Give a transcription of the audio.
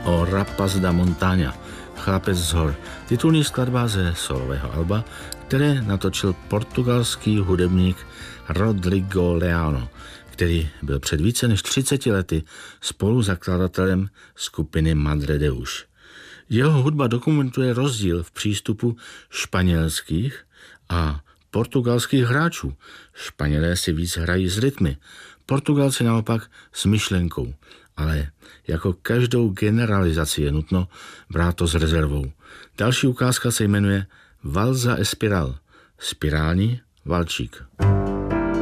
O Rapaz da Montaña, Chlapec z hor, titulní skladba ze solového alba, které natočil portugalský hudebník Rodrigo Leão, který byl před více než 30 lety spoluzakladatelem skupiny Madre Deus. Jeho hudba dokumentuje rozdíl v přístupu španělských a portugalských hráčů. Španělé si víc hrají s rytmy, Portugalci naopak s myšlenkou, ale jako každou generalizaci je nutno brát to s rezervou. Další ukázka se jmenuje Valsa Espiral, spirální valčík.